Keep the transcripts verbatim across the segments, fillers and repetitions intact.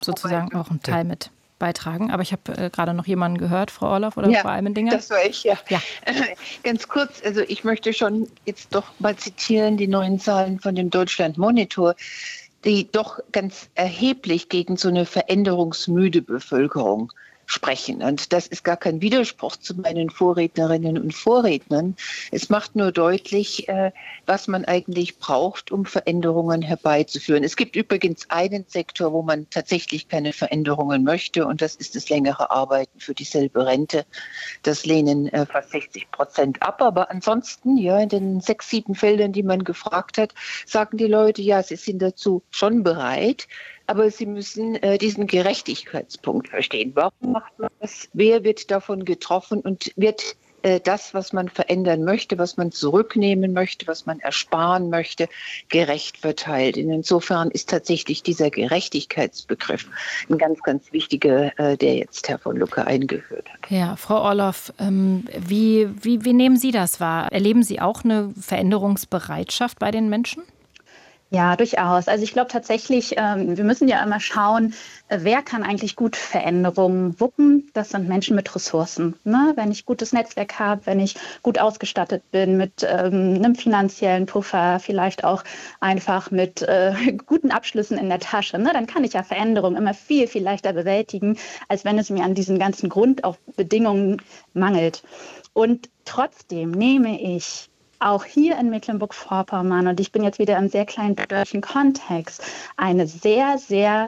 sozusagen auch einen Teil mit beitragen. Aber ich habe äh, gerade noch jemanden gehört, Frau Orloff oder ja, Frau Almendinger. Das war ich, ja. ja. Ganz kurz, also ich möchte schon jetzt doch mal zitieren die neuen Zahlen von dem Deutschland Monitor, die doch ganz erheblich gegen so eine veränderungsmüde Bevölkerung sprechen. Und das ist gar kein Widerspruch zu meinen Vorrednerinnen und Vorrednern. Es macht nur deutlich, was man eigentlich braucht, um Veränderungen herbeizuführen. Es gibt übrigens einen Sektor, wo man tatsächlich keine Veränderungen möchte, und das ist das längere Arbeiten für dieselbe Rente. Das lehnen fast sechzig Prozent ab. Aber ansonsten, ja, in den sechs, sieben Feldern, die man gefragt hat, sagen die Leute, ja, sie sind dazu schon bereit. Aber sie müssen äh, diesen Gerechtigkeitspunkt verstehen. Warum macht man das? Wer wird davon getroffen? Und wird äh, das, was man verändern möchte, was man zurücknehmen möchte, was man ersparen möchte, gerecht verteilt? Und insofern ist tatsächlich dieser Gerechtigkeitsbegriff ein ganz, ganz wichtiger, äh, der jetzt Herr von Lucke eingeführt hat. Ja, Frau Orloff, ähm, wie, wie, wie nehmen Sie das wahr? Erleben Sie auch eine Veränderungsbereitschaft bei den Menschen? Ja, durchaus. Also ich glaube tatsächlich, ähm, wir müssen ja immer schauen, äh, wer kann eigentlich gut Veränderungen wuppen. Das sind Menschen mit Ressourcen. Ne? Wenn ich gutes Netzwerk habe, wenn ich gut ausgestattet bin mit ähm, einem finanziellen Puffer, vielleicht auch einfach mit äh, guten Abschlüssen in der Tasche, ne? Dann kann ich ja Veränderungen immer viel, viel leichter bewältigen, als wenn es mir an diesen ganzen Grundbedingungen mangelt. Und trotzdem nehme ich auch hier in Mecklenburg-Vorpommern, und ich bin jetzt wieder im sehr kleinen deutschen Kontext, eine sehr, sehr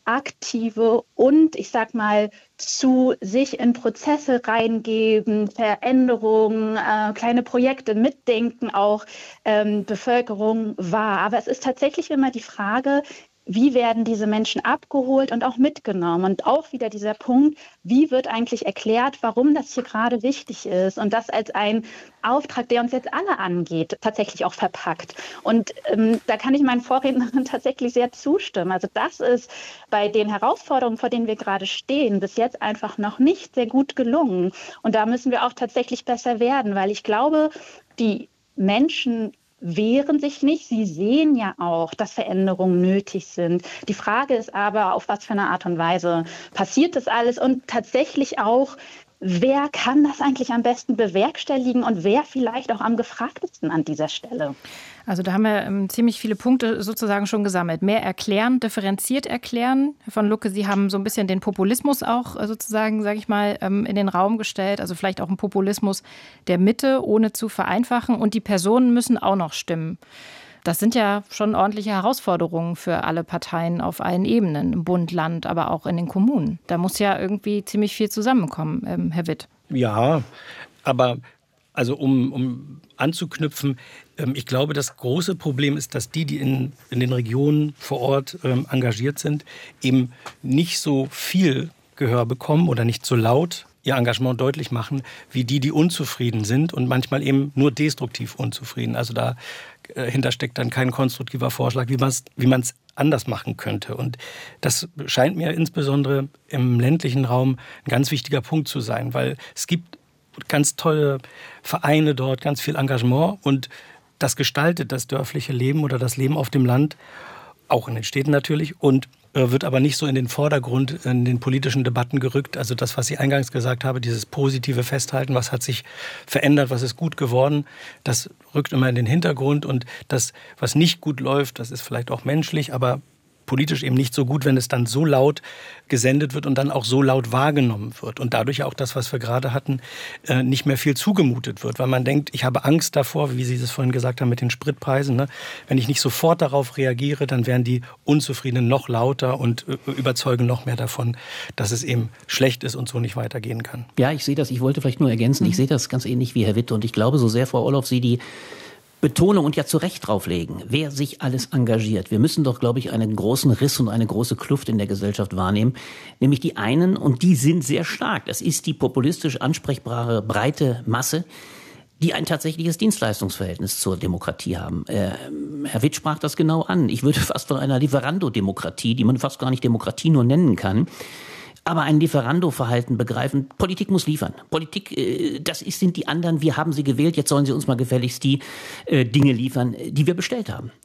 aktive und, ich sag mal, zu sich in Prozesse reingeben, Veränderungen, äh, kleine Projekte mitdenken, auch ähm, Bevölkerung wahr. Aber es ist tatsächlich immer die Frage, wie werden diese Menschen abgeholt und auch mitgenommen? Und auch wieder dieser Punkt, wie wird eigentlich erklärt, warum das hier gerade wichtig ist? Und das als ein Auftrag, der uns jetzt alle angeht, tatsächlich auch verpackt. Und ähm, da kann ich meinen Vorrednern tatsächlich sehr zustimmen. Also das ist bei den Herausforderungen, vor denen wir gerade stehen, bis jetzt einfach noch nicht sehr gut gelungen. Und da müssen wir auch tatsächlich besser werden, weil ich glaube, die Menschen wehren sich nicht. Sie sehen ja auch, dass Veränderungen nötig sind. Die Frage ist aber, auf was für eine Art und Weise passiert das alles und tatsächlich auch, wer kann das eigentlich am besten bewerkstelligen und wer vielleicht auch am gefragtesten an dieser Stelle? Also da haben wir ähm, ziemlich viele Punkte sozusagen schon gesammelt. Mehr erklären, differenziert erklären. Herr von Lucke, Sie haben so ein bisschen den Populismus auch äh, sozusagen, sage ich mal, ähm, in den Raum gestellt. Also vielleicht auch ein Populismus der Mitte, ohne zu vereinfachen. Und die Personen müssen auch noch stimmen. Das sind ja schon ordentliche Herausforderungen für alle Parteien auf allen Ebenen, im Bund, Land, aber auch in den Kommunen. Da muss ja irgendwie ziemlich viel zusammenkommen, ähm, Herr Witt. Ja, aber also um, um anzuknüpfen, ähm, ich glaube, das große Problem ist, dass die, die in, in den Regionen vor Ort ähm, engagiert sind, eben nicht so viel Gehör bekommen oder nicht so laut ihr Engagement deutlich machen, wie die, die unzufrieden sind und manchmal eben nur destruktiv unzufrieden. Also dahinter steckt dann kein konstruktiver Vorschlag, wie man es wie man es anders machen könnte. Und das scheint mir insbesondere im ländlichen Raum ein ganz wichtiger Punkt zu sein, weil es gibt ganz tolle Vereine dort, ganz viel Engagement und das gestaltet das dörfliche Leben oder das Leben auf dem Land, auch in den Städten natürlich, und wird aber nicht so in den Vordergrund in den politischen Debatten gerückt. Also das, was ich eingangs gesagt habe, dieses positive Festhalten, was hat sich verändert, was ist gut geworden, das rückt immer in den Hintergrund. Und das, was nicht gut läuft, das ist vielleicht auch menschlich, aber politisch eben nicht so gut, wenn es dann so laut gesendet wird und dann auch so laut wahrgenommen wird. Und dadurch auch das, was wir gerade hatten, nicht mehr viel zugemutet wird. Weil man denkt, ich habe Angst davor, wie Sie es vorhin gesagt haben mit den Spritpreisen. Ne? Wenn ich nicht sofort darauf reagiere, dann werden die Unzufriedenen noch lauter und überzeugen noch mehr davon, dass es eben schlecht ist und so nicht weitergehen kann. Ja, ich sehe das. Ich wollte vielleicht nur ergänzen. Ich sehe das ganz ähnlich wie Herr Witt. Und ich glaube so sehr, Frau Orloff, Sie die Betonung und ja zu Recht drauflegen, wer sich alles engagiert. Wir müssen doch, glaube ich, einen großen Riss und eine große Kluft in der Gesellschaft wahrnehmen. Nämlich die einen, und die sind sehr stark. Das ist die populistisch ansprechbare breite Masse, die ein tatsächliches Dienstleistungsverhältnis zur Demokratie haben. Äh, Herr Witt sprach das genau an. Ich würde fast von einer Lieferando-Demokratie, die man fast gar nicht Demokratie nur nennen kann, aber ein Lieferando-Verhalten begreifen. Politik muss liefern. Politik, äh, das ist, sind die anderen, wir haben sie gewählt, jetzt sollen sie uns mal gefälligst die äh, Dinge liefern, die wir bestellt haben.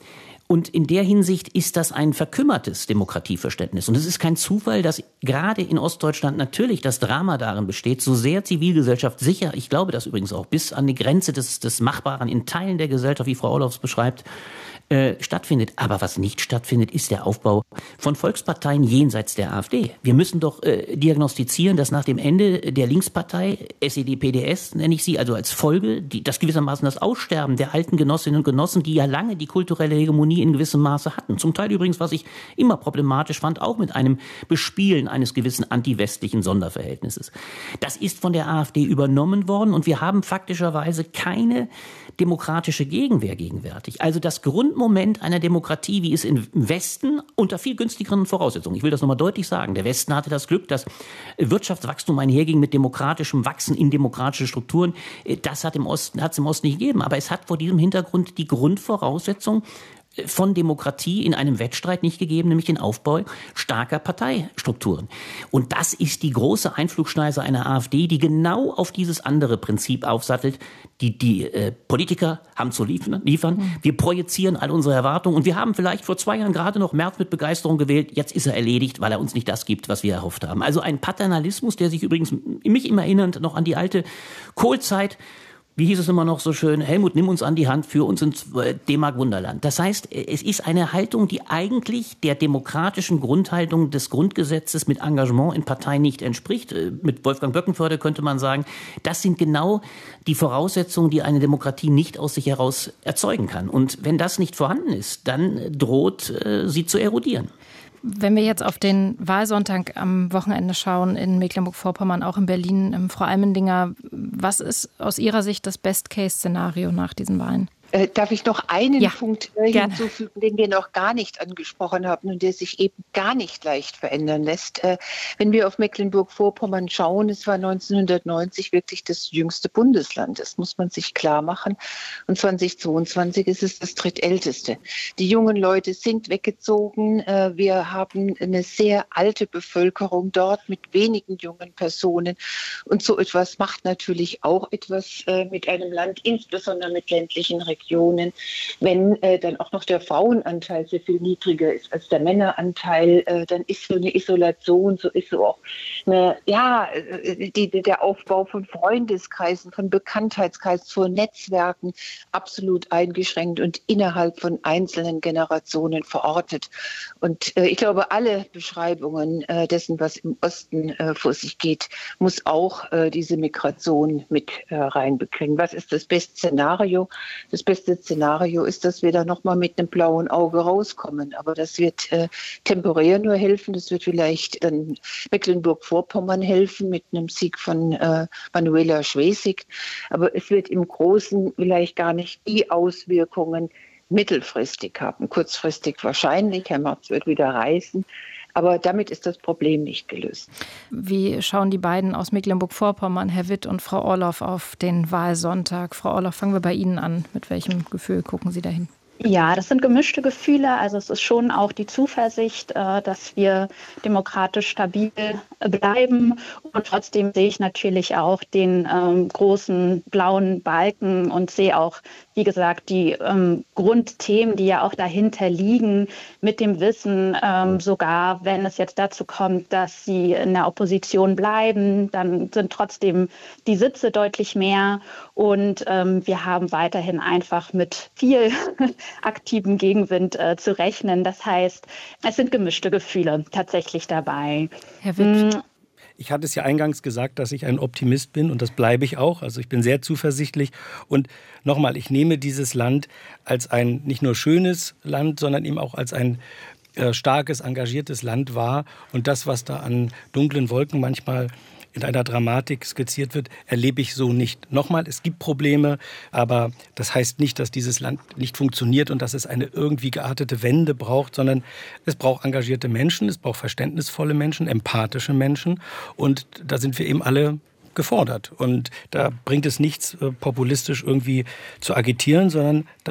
Und in der Hinsicht ist das ein verkümmertes Demokratieverständnis. Und es ist kein Zufall, dass gerade in Ostdeutschland natürlich das Drama darin besteht, so sehr Zivilgesellschaft sicher, ich glaube das übrigens auch, bis an die Grenze des, des Machbaren in Teilen der Gesellschaft, wie Frau Orloffs beschreibt, Äh, stattfindet. Aber was nicht stattfindet, ist der Aufbau von Volksparteien jenseits der AfD. Wir müssen doch äh, diagnostizieren, dass nach dem Ende der Linkspartei, S E D P D S nenne ich sie, also als Folge, die, das gewissermaßen das Aussterben der alten Genossinnen und Genossen, die ja lange die kulturelle Hegemonie in gewissem Maße hatten. Zum Teil übrigens, was ich immer problematisch fand, auch mit einem Bespielen eines gewissen antiwestlichen Sonderverhältnisses. Das ist von der AfD übernommen worden und wir haben faktischerweise keine demokratische Gegenwehr gegenwärtig. Also das Grundmoment einer Demokratie, wie es im Westen unter viel günstigeren Voraussetzungen, ich will das nochmal deutlich sagen, der Westen hatte das Glück, dass Wirtschaftswachstum einherging mit demokratischem Wachsen in demokratische Strukturen. Das hat im Osten, hat es im Osten nicht gegeben. Aber es hat vor diesem Hintergrund die Grundvoraussetzung von Demokratie in einem Wettstreit nicht gegeben, nämlich den Aufbau starker Parteistrukturen. Und das ist die große Einflugschneise einer AfD, die genau auf dieses andere Prinzip aufsattelt. Die, die äh, Politiker haben zu liefern, liefern. Mhm. Wir projizieren all unsere Erwartungen und wir haben vielleicht vor zwei Jahren gerade noch Merz mit Begeisterung gewählt. Jetzt ist er erledigt, weil er uns nicht das gibt, was wir erhofft haben. Also ein Paternalismus, der sich übrigens mich immer erinnernd noch an die alte Kohl-Zeit. Wie hieß es immer noch so schön? Helmut, nimm uns an die Hand, führ uns ins D-Mark-Wunderland. Das heißt, es ist eine Haltung, die eigentlich der demokratischen Grundhaltung des Grundgesetzes mit Engagement in Parteien nicht entspricht. Mit Wolfgang Böckenförde könnte man sagen, das sind genau die Voraussetzungen, die eine Demokratie nicht aus sich heraus erzeugen kann. Und wenn das nicht vorhanden ist, dann droht äh, sie zu erodieren. Wenn wir jetzt auf den Wahlsonntag am Wochenende schauen, in Mecklenburg-Vorpommern, auch in Berlin, Frau Almendinger, was ist aus Ihrer Sicht das Best-Case-Szenario nach diesen Wahlen? Äh, darf ich noch einen ja, Punkt äh, hinzufügen, den wir noch gar nicht angesprochen haben und der sich eben gar nicht leicht verändern lässt? Äh, wenn wir auf Mecklenburg-Vorpommern schauen, es war neunzehnhundertneunzig wirklich das jüngste Bundesland. Das muss man sich klar machen. Und zweitausendzweiundzwanzig ist es das drittälteste. Die jungen Leute sind weggezogen. Äh, wir haben eine sehr alte Bevölkerung dort mit wenigen jungen Personen. Und so etwas macht natürlich auch etwas äh, mit einem Land, insbesondere mit ländlichen Regionen. Regionen, wenn äh, dann auch noch der Frauenanteil sehr viel niedriger ist als der Männeranteil, äh, dann ist so eine Isolation, so ist so auch eine, ja, die, die, der Aufbau von Freundeskreisen, von Bekanntheitskreisen, von Netzwerken absolut eingeschränkt und innerhalb von einzelnen Generationen verortet. Und äh, ich glaube, alle Beschreibungen äh, dessen, was im Osten äh, vor sich geht, muss auch äh, diese Migration mit äh, reinbekriegen. Was ist das beste Szenario? Das beste Szenario ist, dass wir da nochmal mit einem blauen Auge rauskommen. Aber das wird äh, temporär nur helfen. Das wird vielleicht dann Mecklenburg-Vorpommern helfen mit einem Sieg von äh, Manuela Schwesig. Aber es wird im Großen vielleicht gar nicht die Auswirkungen mittelfristig haben. Kurzfristig wahrscheinlich. Herr Merz wird wieder reisen. Aber damit ist das Problem nicht gelöst. Wie schauen die beiden aus Mecklenburg-Vorpommern, Herr Witt und Frau Orloff, auf den Wahlsonntag? Frau Orloff, fangen wir bei Ihnen an. Mit welchem Gefühl gucken Sie dahin? Ja, das sind gemischte Gefühle. Also es ist schon auch die Zuversicht, dass wir demokratisch stabil bleiben. Und trotzdem sehe ich natürlich auch den ähm, großen blauen Balken und sehe auch, wie gesagt, die ähm, Grundthemen, die ja auch dahinter liegen, mit dem Wissen, ähm, sogar wenn es jetzt dazu kommt, dass sie in der Opposition bleiben, dann sind trotzdem die Sitze deutlich mehr. Und ähm, wir haben weiterhin einfach mit viel aktiven Gegenwind äh, zu rechnen. Das heißt, es sind gemischte Gefühle tatsächlich dabei. Herr Witt. Hm. Ich hatte es ja eingangs gesagt, dass ich ein Optimist bin und das bleibe ich auch. Also ich bin sehr zuversichtlich. Und nochmal, ich nehme dieses Land als ein nicht nur schönes Land, sondern eben auch als ein äh, starkes, engagiertes Land wahr. Und das, was da an dunklen Wolken manchmal in einer Dramatik skizziert wird, erlebe ich so nicht. Nochmal, es gibt Probleme, aber das heißt nicht, dass dieses Land nicht funktioniert und dass es eine irgendwie geartete Wende braucht, sondern es braucht engagierte Menschen, es braucht verständnisvolle Menschen, empathische Menschen und da sind wir eben alle gefordert. Und da bringt es nichts, populistisch irgendwie zu agitieren, sondern da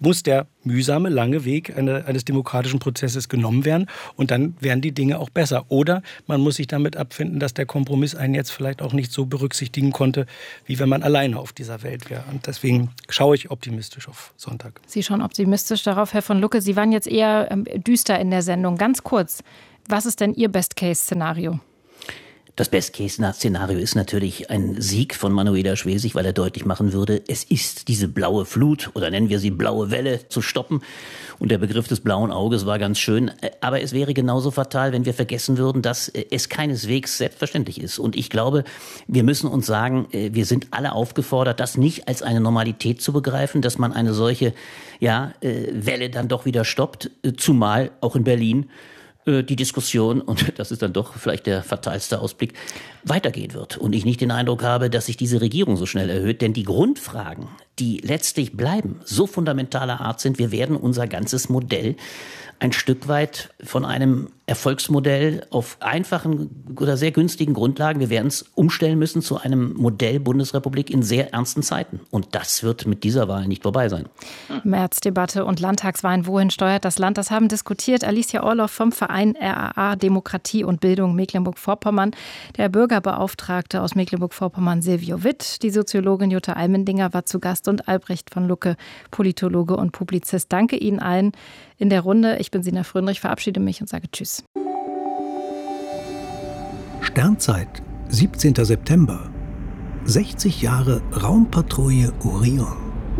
muss der mühsame, lange Weg eine, eines demokratischen Prozesses genommen werden und dann werden die Dinge auch besser. Oder man muss sich damit abfinden, dass der Kompromiss einen jetzt vielleicht auch nicht so berücksichtigen konnte, wie wenn man alleine auf dieser Welt wäre. Und deswegen schaue ich optimistisch auf Sonntag. Sie schauen optimistisch darauf, Herr von Lucke. Sie waren jetzt eher ähm, düster in der Sendung. Ganz kurz, was ist denn Ihr Best-Case-Szenario? Das Best-Case-Szenario ist natürlich ein Sieg von Manuela Schwesig, weil er deutlich machen würde, es ist diese blaue Flut oder nennen wir sie blaue Welle zu stoppen. Und der Begriff des blauen Auges war ganz schön. Aber es wäre genauso fatal, wenn wir vergessen würden, dass es keineswegs selbstverständlich ist. Und ich glaube, wir müssen uns sagen, wir sind alle aufgefordert, das nicht als eine Normalität zu begreifen, dass man eine solche ja, Welle dann doch wieder stoppt, zumal auch in Berlin die Diskussion, und das ist dann doch vielleicht der fatalste Ausblick, weitergehen wird. Und ich nicht den Eindruck habe, dass sich diese Regierung so schnell erhöht. Denn die Grundfragen, die letztlich bleiben, so fundamentaler Art sind, wir werden unser ganzes Modell ein Stück weit von einem Erfolgsmodell auf einfachen oder sehr günstigen Grundlagen, wir werden es umstellen müssen zu einem Modell Bundesrepublik in sehr ernsten Zeiten. Und das wird mit dieser Wahl nicht vorbei sein. Märzdebatte und Landtagswahlen, wohin steuert das Land? Das haben diskutiert Alicia Orloff vom Verein R A A Demokratie und Bildung Mecklenburg-Vorpommern, der Bürgerbeauftragte aus Mecklenburg-Vorpommern Silvio Witt, die Soziologin Jutta Almendinger war zu Gast und Albrecht von Lucke, Politologe und Publizist. Danke Ihnen allen in der Runde. Ich bin Sina Fröndrich, verabschiede mich und sage Tschüss. Sternzeit, siebzehnter September. sechzig Jahre Raumpatrouille Orion.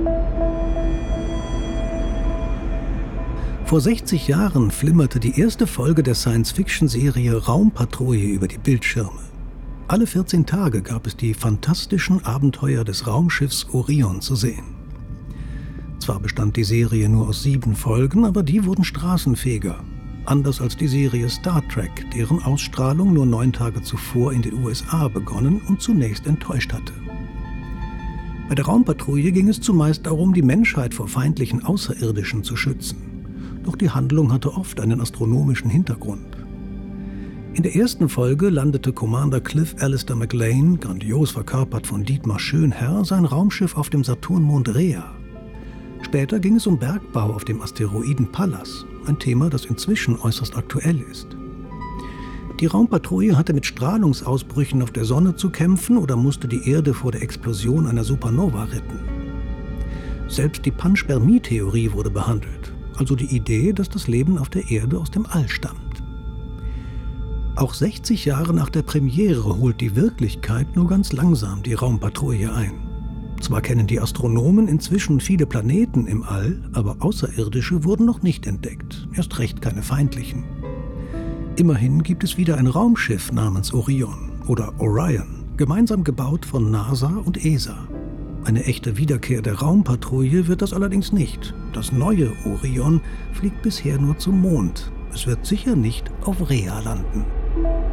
Vor sechzig Jahren flimmerte die erste Folge der Science-Fiction-Serie Raumpatrouille über die Bildschirme. Alle vierzehn Tage gab es die fantastischen Abenteuer des Raumschiffs Orion zu sehen. Zwar bestand die Serie nur aus sieben Folgen, aber die wurden straßenfähiger. Anders als die Serie Star Trek, deren Ausstrahlung nur neun Tage zuvor in den U S A begonnen und zunächst enttäuscht hatte. Bei der Raumpatrouille ging es zumeist darum, die Menschheit vor feindlichen Außerirdischen zu schützen. Doch die Handlung hatte oft einen astronomischen Hintergrund. In der ersten Folge landete Commander Cliff Alistair McLean, grandios verkörpert von Dietmar Schönherr, sein Raumschiff auf dem Saturnmond Rhea. Später ging es um Bergbau auf dem Asteroiden Pallas, ein Thema, das inzwischen äußerst aktuell ist. Die Raumpatrouille hatte mit Strahlungsausbrüchen auf der Sonne zu kämpfen oder musste die Erde vor der Explosion einer Supernova retten. Selbst die Panspermie-Theorie wurde behandelt, also die Idee, dass das Leben auf der Erde aus dem All stammt. Auch sechzig Jahre nach der Premiere holt die Wirklichkeit nur ganz langsam die Raumpatrouille ein. Zwar kennen die Astronomen inzwischen viele Planeten im All, aber Außerirdische wurden noch nicht entdeckt, erst recht keine feindlichen. Immerhin gibt es wieder ein Raumschiff namens Orion oder Orion, gemeinsam gebaut von NASA und E S A. Eine echte Wiederkehr der Raumpatrouille wird das allerdings nicht. Das neue Orion fliegt bisher nur zum Mond. Es wird sicher nicht auf Rhea landen.